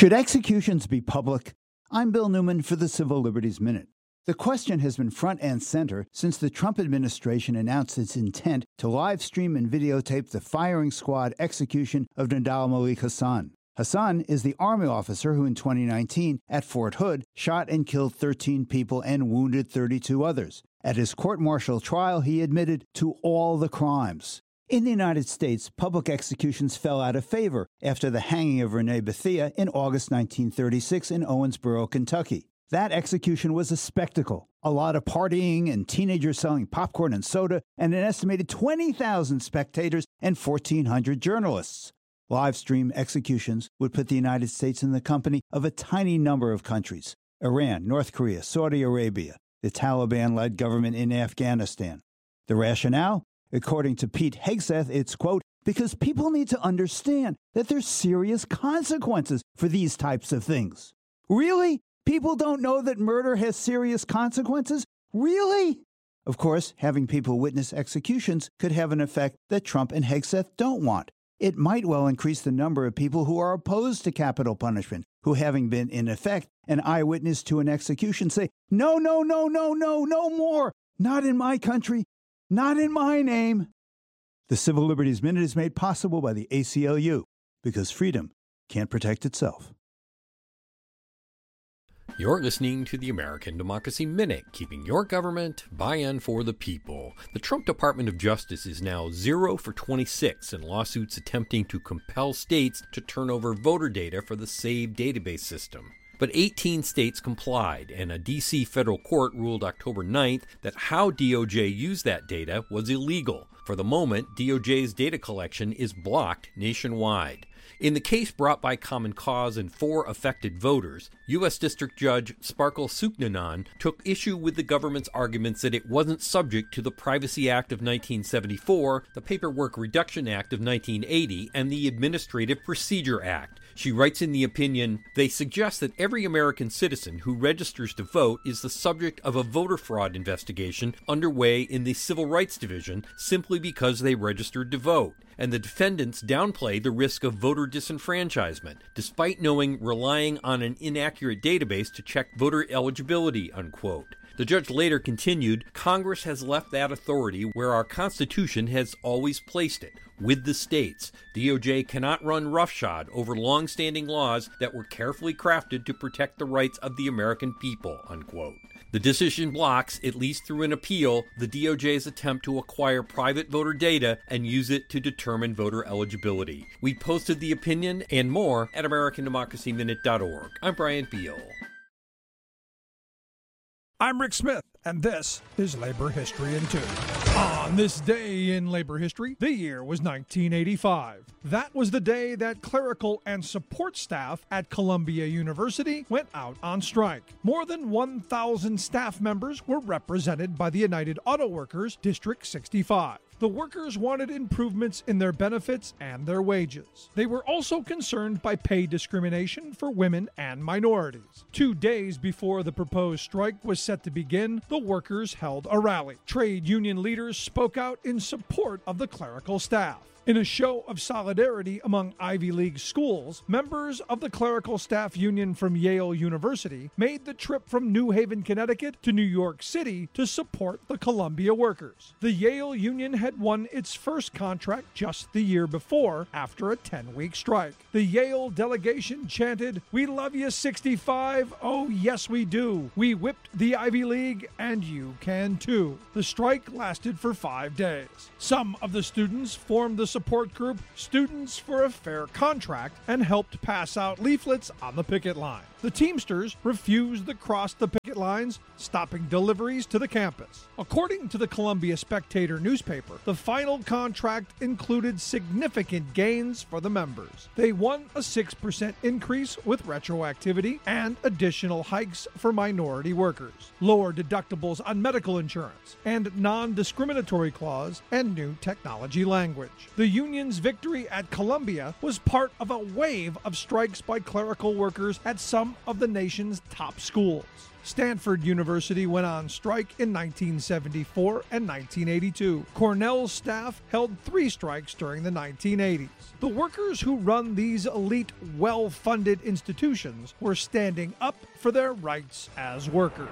Should executions be public? I'm Bill Newman for the Civil Liberties Minute. The question has been front and center since the Trump administration announced its intent to live stream and videotape the firing squad execution of Nidal Malik Hasan. Hasan is the Army officer who in 2019 at Fort Hood shot and killed 13 people and wounded 32 others. At his court-martial trial, he admitted to all the crimes. In the United States, public executions fell out of favor after the hanging of Rene Bethea in August 1936 in Owensboro, Kentucky. That execution was a spectacle. A lot of partying and teenagers selling popcorn and soda, and an estimated 20,000 spectators and 1,400 journalists. Live stream executions would put the United States in the company of a tiny number of countries: Iran, North Korea, Saudi Arabia, the Taliban-led government in Afghanistan. The rationale? According to Pete Hegseth, it's, quote, because people need to understand that there's serious consequences for these types of things. Really? People don't know that murder has serious consequences? Really? Of course, having people witness executions could have an effect that Trump and Hegseth don't want. It might well increase the number of people who are opposed to capital punishment, who, having been, in effect, an eyewitness to an execution, say, no, no, no, no, no, no more. Not in my country. Not in my name. The Civil Liberties Minute is made possible by the ACLU, because freedom can't protect itself. You're listening to the American Democracy Minute, keeping your government by and for the people. The Trump Department of Justice is now 0 for 26 in lawsuits attempting to compel states to turn over voter data for the SAVE database system. But 18 states complied, and a D.C. federal court ruled October 9th that how DOJ used that data was illegal. For the moment, DOJ's data collection is blocked nationwide. In the case brought by Common Cause and 4 affected voters, U.S. District Judge Sparkle Suknanan took issue with the government's arguments that it wasn't subject to the Privacy Act of 1974, the Paperwork Reduction Act of 1980, and the Administrative Procedure Act. She writes in the opinion, they suggest that every American citizen who registers to vote is the subject of a voter fraud investigation underway in the Civil Rights Division simply because they registered to vote. And the defendants downplay the risk of voter disenfranchisement, despite knowing relying on an inaccurate database to check voter eligibility, unquote. The judge later continued, Congress has left that authority where our Constitution has always placed it, with the states. DOJ cannot run roughshod over long-standing laws that were carefully crafted to protect the rights of the American people, unquote. The decision blocks, at least through an appeal, the DOJ's attempt to acquire private voter data and use it to determine voter eligibility. We posted the opinion and more at AmericanDemocracyMinute.org. I'm Brian Beal. I'm Rick Smith, and this is Labor History in 2. On this day in labor history, the year was 1985. That was the day that clerical and support staff at Columbia University went out on strike. More than 1,000 staff members were represented by the United Auto Workers District 65. The workers wanted improvements in their benefits and their wages. They were also concerned by pay discrimination for women and minorities. 2 days before the proposed strike was set to begin, the workers held a rally. Trade union leaders spoke out in support of the clerical staff. In a show of solidarity among Ivy League schools, members of the Clerical Staff Union from Yale University made the trip from New Haven, Connecticut to New York City to support the Columbia workers. The Yale Union had won its first contract just the year before after a 10-week strike. The Yale delegation chanted, "We love you, 65. Oh, yes, we do. We whipped the Ivy League, and you can too." The strike lasted for 5 days. Some of the students formed the support group Students for a Fair Contract and helped pass out leaflets on the picket line. The Teamsters refused to cross the picket lines, stopping deliveries to the campus. According to the Columbia Spectator newspaper, the final contract included significant gains for the members. They won a 6% increase with retroactivity and additional hikes for minority workers, lower deductibles on medical insurance, and non-discriminatory clause and new technology language. The The union's victory at Columbia was part of a wave of strikes by clerical workers at some of the nation's top schools. Stanford University went on strike in 1974 and 1982. Cornell's staff held 3 strikes during the 1980s. The workers who run these elite, well-funded institutions were standing up for their rights as workers.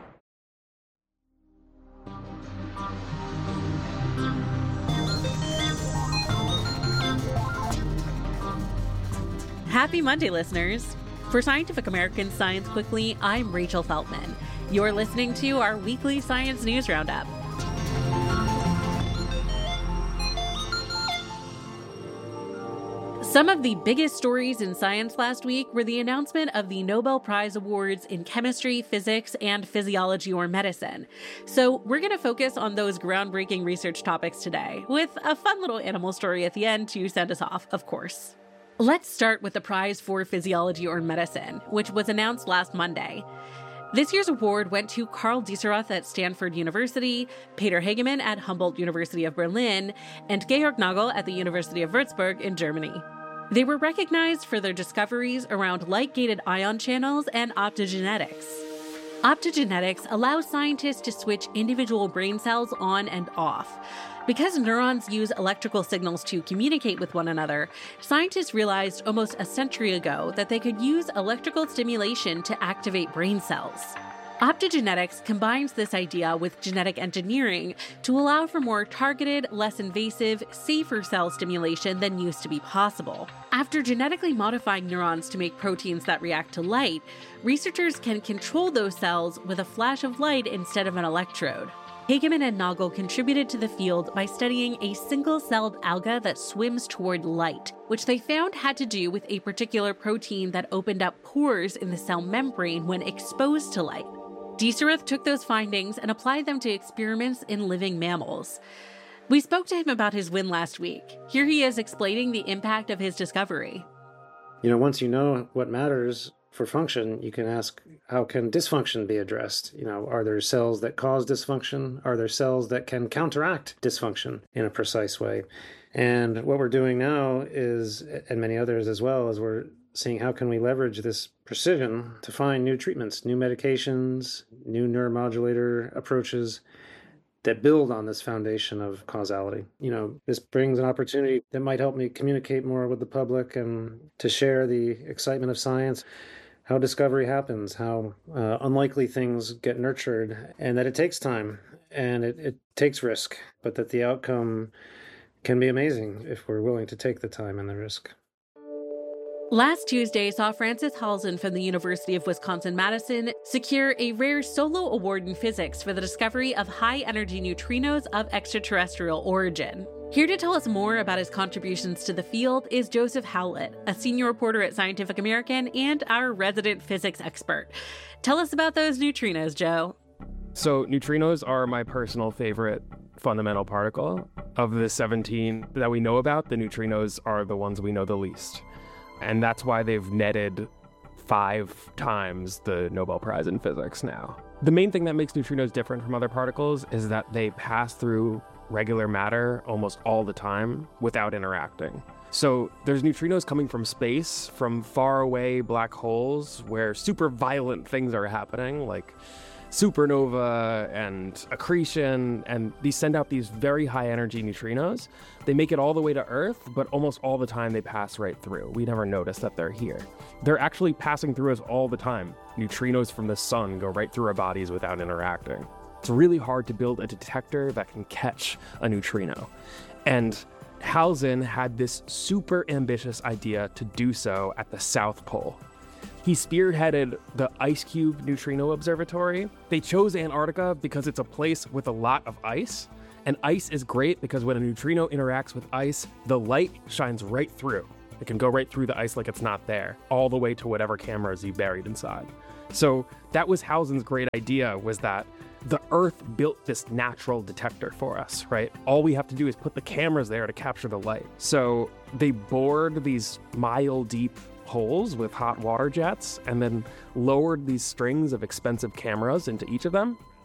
Happy Monday, listeners. For Scientific American Science Quickly, I'm Rachel Feltman. You're listening to our weekly science news roundup. Some of the biggest stories in science last week were the announcement of the Nobel Prize Awards in chemistry, physics, and physiology or medicine. So we're going to focus on those groundbreaking research topics today, with a fun little animal story at the end to send us off, of course. Let's start with the Prize for Physiology or Medicine, which was announced last Monday. This year's award went to Karl Dieserath at Stanford University, Peter Hagemann at Humboldt University of Berlin, and Georg Nagel at the University of Würzburg in Germany. They were recognized for their discoveries around light-gated ion channels and optogenetics. Optogenetics allows scientists to switch individual brain cells on and off. Because neurons use electrical signals to communicate with one another, scientists realized almost a century ago that they could use electrical stimulation to activate brain cells. Optogenetics combines this idea with genetic engineering to allow for more targeted, less invasive, safer cell stimulation than used to be possible. After genetically modifying neurons to make proteins that react to light, researchers can control those cells with a flash of light instead of an electrode. Hagemann and Nagel contributed to the field by studying a single-celled alga that swims toward light, which they found had to do with a particular protein that opened up pores in the cell membrane when exposed to light. Dieserath took those findings and applied them to experiments in living mammals. We spoke to him about his win last week. Here he is explaining the impact of his discovery. Once you know what matters for function, you can ask, how can dysfunction be addressed? Are there cells that cause dysfunction? Are there cells that can counteract dysfunction in a precise way? And what we're doing now is, and many others as well, is we're seeing how can we leverage this precision to find new treatments, new medications, new neuromodulator approaches that build on this foundation of causality. This brings an opportunity that might help me communicate more with the public and to share the excitement of science, how discovery happens, how unlikely things get nurtured, and that it takes time and it takes risk, but that the outcome can be amazing if we're willing to take the time and the risk. Last Tuesday saw Frances Halzen from the University of Wisconsin-Madison secure a rare solo award in physics for the discovery of high-energy neutrinos of extraterrestrial origin. Here to tell us more about his contributions to the field is Joseph Howlett, a senior reporter at Scientific American and our resident physics expert. Tell us about those neutrinos, Joe. So neutrinos are my personal favorite fundamental particle. Of the 17 that we know about, the neutrinos are the ones we know the least. And that's why they've netted 5 times the Nobel Prize in Physics now. The main thing that makes neutrinos different from other particles is that they pass through regular matter almost all the time without interacting. So there's neutrinos coming from space, from far away black holes where super violent things are happening, like supernova and accretion, and these send out these very high energy neutrinos. They make it all the way to Earth, but almost all the time they pass right through. We never notice that they're here. They're actually passing through us all the time. Neutrinos from the sun go right through our bodies without interacting. It's really hard to build a detector that can catch a neutrino. And Halzen had this super ambitious idea to do so at the South Pole. He spearheaded the IceCube Neutrino Observatory. They chose Antarctica because it's a place with a lot of ice. And ice is great because when a neutrino interacts with ice, the light shines right through. It can go right through the ice like it's not there, all the way to whatever cameras you buried inside. So that was Halzen's great idea, was that the Earth built this natural detector for us, right? All we have to do is put the cameras there to capture the light. So they bored these mile-deep holes with hot water jets and then lowered these strings of expensive cameras into each of them.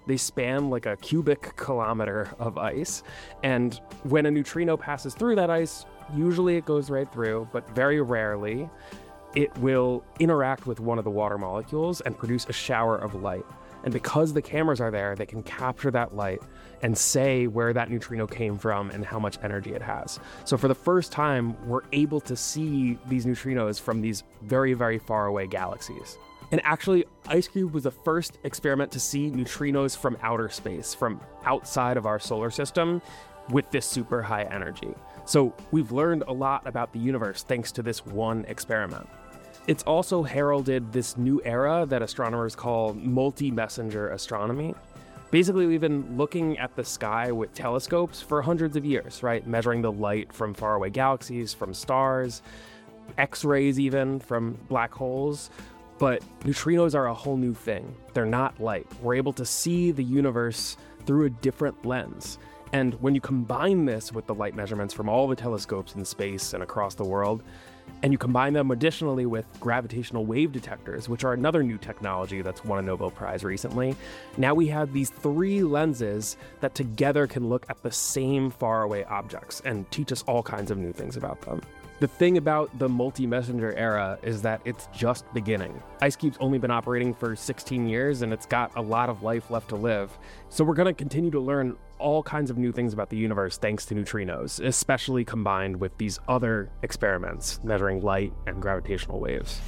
They span like a cubic kilometer of ice. And when a neutrino passes through that ice, usually it goes right through, but very rarely, it will interact with one of the water molecules and produce a shower of light. And because the cameras are there, they can capture that light and say where that neutrino came from and how much energy it has. So for the first time, we're able to see these neutrinos from these very, very far away galaxies. And actually, IceCube was the first experiment to see neutrinos from outer space, from outside of our solar system, with this super high energy. So we've learned a lot about the universe thanks to this one experiment. It's also heralded this new era that astronomers call multi-messenger astronomy. Basically, we've been looking at the sky with telescopes for hundreds of years, right? Measuring the light from faraway galaxies, from stars, X-rays even, from black holes. But neutrinos are a whole new thing. They're not light. We're able to see the universe through a different lens. And when you combine this with the light measurements from all the telescopes in space and across the world, and you combine them additionally with gravitational wave detectors, which are another new technology that's won a Nobel Prize recently, now we have these three lenses that together can look at the same faraway objects and teach us all kinds of new things about them. The thing about the multi-messenger era is that it's just beginning. IceCube's only been operating for 16 years and it's got a lot of life left to live. So we're going to continue to learn all kinds of new things about the universe thanks to neutrinos, especially combined with these other experiments measuring light and gravitational waves.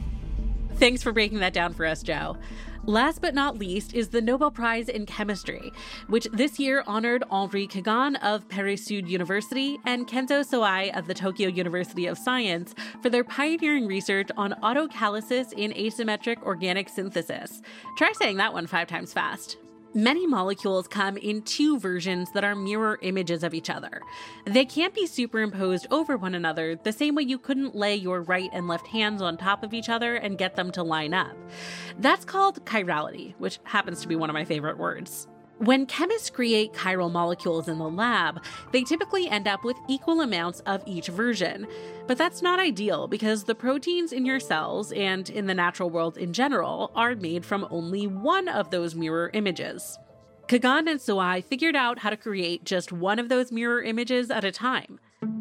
Thanks for breaking that down for us, Joe. Last but not least is the Nobel Prize in Chemistry, which this year honored Henri Kagan of Paris-Sud University and Kenzo Sawai of the Tokyo University of Science for their pioneering research on autocatalysis in asymmetric organic synthesis. Try saying that one 5 times fast. Many molecules come in two versions that are mirror images of each other. They can't be superimposed over one another the same way you couldn't lay your right and left hands on top of each other and get them to line up. That's called chirality, which happens to be one of my favorite words. When chemists create chiral molecules in the lab, they typically end up with equal amounts of each version. But that's not ideal because the proteins in your cells and in the natural world in general are made from only one of those mirror images. Kagan and Sawai figured out how to create just one of those mirror images at a time.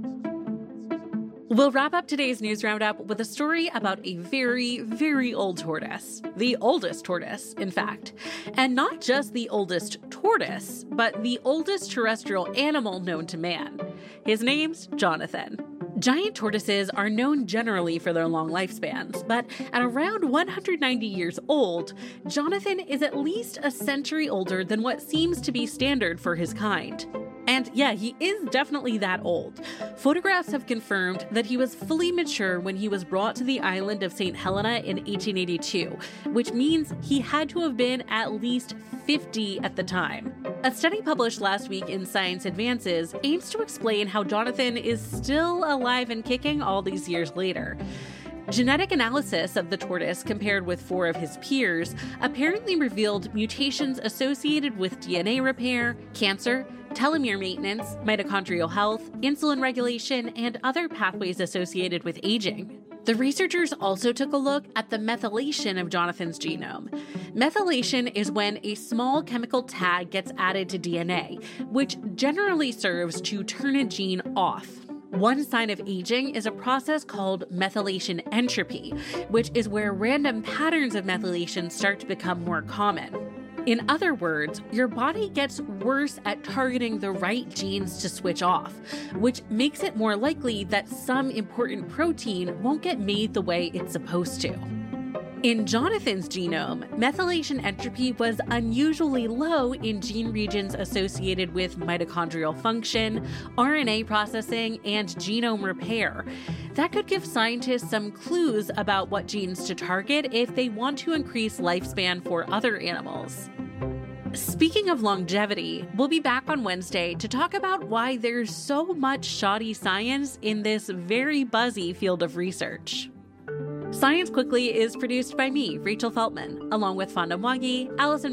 We'll wrap up today's news roundup with a story about a very, very old tortoise. The oldest tortoise, in fact. And not just the oldest tortoise, but the oldest terrestrial animal known to man. His name's Jonathan. Giant tortoises are known generally for their long lifespans, but at around 190 years old, Jonathan is at least a century older than what seems to be standard for his kind. And yeah, he is definitely that old. Photographs have confirmed that he was fully mature when he was brought to the island of St. Helena in 1882, which means he had to have been at least 50 at the time. A study published last week in Science Advances aims to explain how Jonathan is still alive and kicking all these years later. Genetic analysis of the tortoise compared with 4 of his peers apparently revealed mutations associated with DNA repair, cancer, telomere maintenance, mitochondrial health, insulin regulation, and other pathways associated with aging. The researchers also took a look at the methylation of Jonathan's genome. Methylation is when a small chemical tag gets added to DNA, which generally serves to turn a gene off. One sign of aging is a process called methylation entropy, which is where random patterns of methylation start to become more common. In other words, your body gets worse at targeting the right genes to switch off, which makes it more likely that some important protein won't get made the way it's supposed to. In Jonathan's genome, methylation entropy was unusually low in gene regions associated with mitochondrial function, RNA processing, and genome repair. That could give scientists some clues about what genes to target if they want to increase lifespan for other animals. Speaking of longevity, we'll be back on Wednesday to talk about why there's so much shoddy science in this very buzzy field of research. Science Quickly is produced by me, Rachel Feltman, along with Fonda Mwagi, Allison